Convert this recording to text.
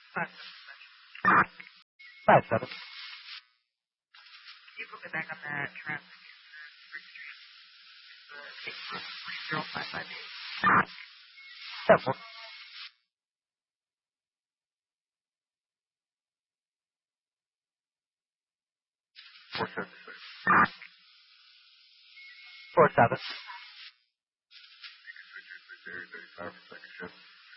5-7. You put me back on that traffic. 30558. 7-4. 4-7. 4-7.